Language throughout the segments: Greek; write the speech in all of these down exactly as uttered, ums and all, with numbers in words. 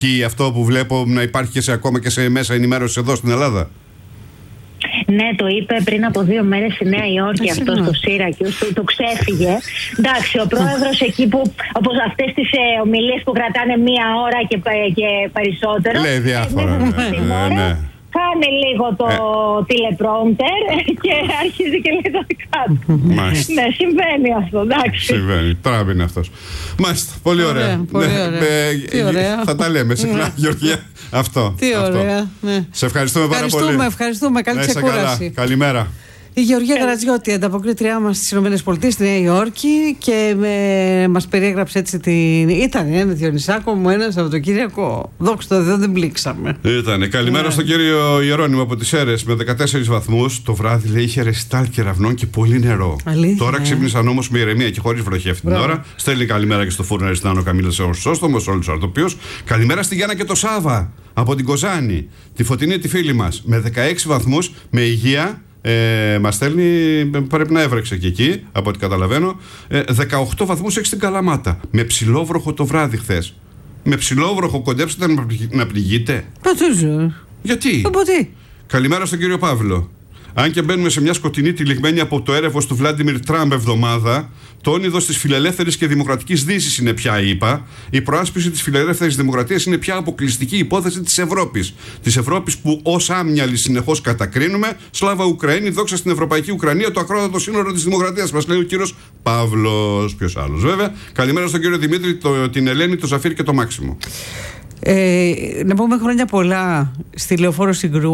Και αυτό που βλέπω να υπάρχει και σε, ακόμα και σε μέσα ενημέρωση εδώ στην Ελλάδα. Ναι, το είπε πριν από δύο μέρες στη Νέα Υόρκη αυτό στο Syracuse, το, το ξέφυγε. Εντάξει, ο πρόεδρος εκεί που, όπως αυτές τις ε, ομιλίες που κρατάνε μία ώρα και, και περισσότερο. Λέει διάφορα. Ναι, ναι, ναι. Κάνε λίγο το ε. τηλεπρόμπτερ και αρχίζει και λέει τα δικά του. Ναι, συμβαίνει αυτό, εντάξει. Συμβαίνει, τράβει είναι αυτός. Μάλιστα, πολύ ωραία. ωραία, πολύ ναι, ωραία. Με, Τι ωραία. Θα τα λέμε συχνά, Γεωργία. Αυτό. Τι αυτό. ωραία. Ναι. Σε ευχαριστούμε πάρα ευχαριστούμε, πολύ. Ευχαριστούμε, καλή ξεκούραση. Καλημέρα. Η Γεωργία Γαρατζιώτη, ανταποκρίτριά μας στις ΗΠΑ, στη Νέα Υόρκη, και με, μας περιέγραψε έτσι την. Ήταν ένα Διονυσάκο μου, ένα Σαββατοκύριακο. Δόξα τω Θεώ, δεν πλήξαμε. Ήτανε. Καλημέρα yeah. στον κύριο Ιερώνυμο από τις Σέρρες με δεκατέσσερις βαθμούς. Το βράδυ λέει είχε ρεστάλ κεραυνών και πολύ νερό. Αλήθεια, Τώρα ε. ξύπνησαν όμως με ηρεμία και χωρίς βροχή αυτή την ώρα. Στέλνει καλημέρα και στο Φούρνο Αριστάνο Καμίλα Σόστομο, σε όλους τους αρτοπίους. Καλημέρα στη Γιάννα και το Σάβα από την Κοζάνη. Τη Φωτεινή, τη φίλη μας, με δεκαέξι βαθμούς, με υγεία. Ε, μας στέλνει, πρέπει να έβρεξε και εκεί, από ό,τι καταλαβαίνω. ε, δεκαοκτώ βαθμούς έχει στην Καλαμάτα. Με ψηλόβροχο το βράδυ χθες. Με ψηλόβροχο κοντέψετε να, να πληγείτε. Πατούζω. Γιατί? Ποτέ. Καλημέρα στον κύριο Παύλο. Αν και μπαίνουμε σε μια σκοτεινή τυλιγμένη από το έρευος του Βλάντιμιρ Τραμπ εβδομάδα, το όνειδος της φιλελεύθερης και δημοκρατικής δύσης είναι πια, είπα. Η προάσπιση της φιλελεύθερης δημοκρατίας είναι πια αποκλειστική υπόθεση της Ευρώπης. Της Ευρώπης που ως άμυαλοι συνεχώς κατακρίνουμε. Σλάβα Ουκραίνη, δόξα στην Ευρωπαϊκή Ουκρανία, το ακρόατο σύνορο της δημοκρατίας, μας λέει ο κύριος Παύλος. Ποιος άλλος, βέβαια. Καλημέρα στον κύριο Δημήτρη, το, την Ελένη, το Ζαφίρ και το Μάξιμο. Ε, να πούμε χρόνια πολλά στη Λεωφόρο Συγκρού.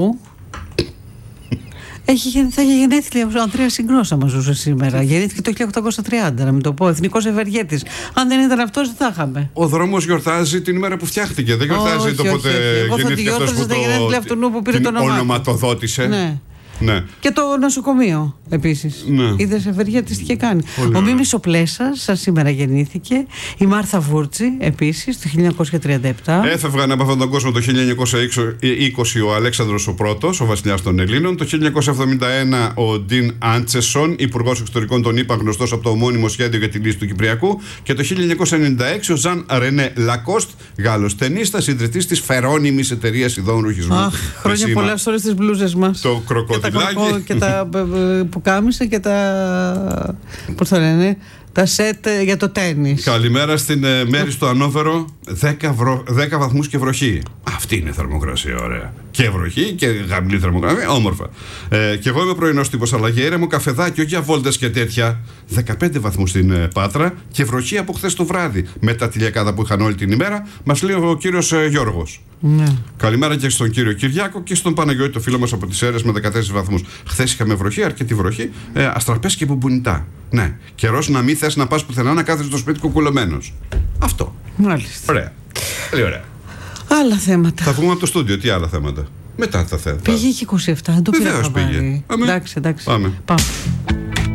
Έχει, θα είχε γενέθλια ο Ανδρέας Συγκρός, άμα ζούσε σήμερα. Γεννήθηκε το χίλια οκτακόσια τριάντα, να μην το πω. Εθνικός ευεργέτης. Αν δεν ήταν αυτός, δεν θα είχαμε. Ο δρόμος γιορτάζει την ημέρα που φτιάχτηκε. Δεν γιορτάζει το πότε γεννήθηκε αυτός που το, την ονοματοδότησε. Ναι. Ναι. Και το νοσοκομείο επίσης. Ναι. Είδες ευεργέτης τι είχε κάνει. Πολύ ο ωραία. Μίμης ο Πλέσας, σαν σήμερα γεννήθηκε. Η Μάρθα Βούρτζη επίσης, το χίλια εννιακόσια τριάντα επτά. Έφευγαν από αυτόν τον κόσμο το χίλια εννιακόσια είκοσι ο Αλέξανδρος ο Πρώτος, ο βασιλιάς των Ελλήνων. Το χίλια εννιακόσια εβδομήντα ένα ο Ντίν Άντσεσον, υπουργός εξωτερικών των ΗΠΑ, γνωστός από το ομώνυμο σχέδιο για τη λύση του Κυπριακού. Και το χίλια εννιακόσια ενενήντα έξι ο Ζαν Ρενέ Λακόστ, Γάλλος ταινίστας, ιδρυτής της φερώνυμης εταιρείας ειδών ρουχισμού. Αχ, χρόνια πολλά σε όλες τις μπλούζες μας. Το κροκοδιλάκι. Και τα πουκάμισα και τα. Πώς το λένε, τα σετ για το τένις. Καλημέρα στην ε, Μέρη στο Ανόβερο. δέκα, βρο... δέκα βαθμούς και βροχή. Αυτή είναι η θερμοκρασία, ωραία. Και βροχή και χαμηλή θερμοκρασία, όμορφα. Ε, και εγώ είμαι πρωινός τύπος, αλλά για ήρεμο καφεδάκι, όχι για βόλτες και τέτοια. δεκαπέντε βαθμούς στην ε, Πάτρα και βροχή από χθες το βράδυ. Με τα τηλιακάδα που είχαν όλη την ημέρα, μας λέει ο κύριος ε, Γιώργος. Ναι. Καλημέρα και στον κύριο Κυριάκο και στον Παναγιώτη, το φίλο μας από τις Σέρρες με δεκατέσσερις βαθμούς. Χθες είχαμε βροχή, αρκετή βροχή, ε, αστραπές και μπουμπουνιτά. Ναι. Καιρός να μην θες να πας πουθενά, να κάθεσαι στο σπίτι κουκουλωμένος. Αυτό. Μάλιστα. Ωραία. Πολύ ωραία. Άλλα θέματα. Θα πούμε από το στούντιο, τι άλλα θέματα. Μετά θα θέματα. Πήγε και είκοσι επτά, δεν το πήρα Βεβαίως πήγε. χαμπάρι. Πάμε. Εντάξει, εντάξει. Πάμε. Πάμε.